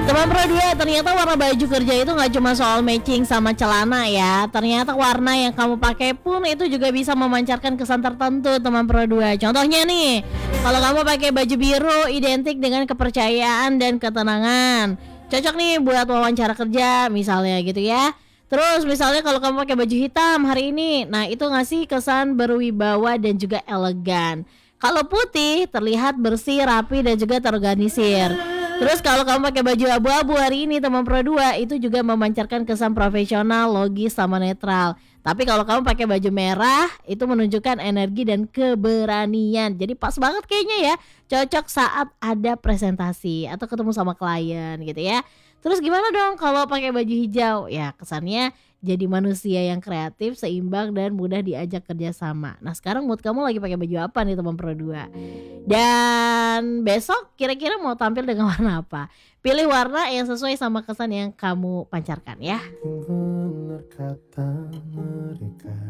Teman Pro 2, ternyata warna baju kerja itu nggak cuma soal matching sama celana ya. Ternyata warna yang kamu pakai pun itu juga bisa memancarkan kesan tertentu, teman Pro 2. Contohnya nih, kalau kamu pakai baju biru identik dengan kepercayaan dan ketenangan. Cocok nih buat wawancara kerja misalnya gitu ya. Terus misalnya kalau kamu pakai baju hitam hari ini, nah itu ngasih kesan berwibawa dan juga elegan. Kalau putih terlihat bersih, rapi dan juga terorganisir. Terus kalau kamu pakai baju abu-abu hari ini teman Pro 2 itu juga memancarkan kesan profesional, logis sama netral. Tapi kalau kamu pakai baju merah itu menunjukkan energi dan keberanian. Jadi pas banget kayaknya ya, cocok saat ada presentasi atau ketemu sama klien gitu ya. Terus gimana dong kalau pakai baju hijau? Ya kesannya jadi manusia yang kreatif, seimbang dan mudah diajak kerjasama. Nah sekarang mood kamu lagi pakai baju apa nih teman Pro 2? Dan besok kira-kira mau tampil dengan warna apa? Pilih warna yang sesuai sama kesan yang kamu pancarkan ya. Benar kata mereka.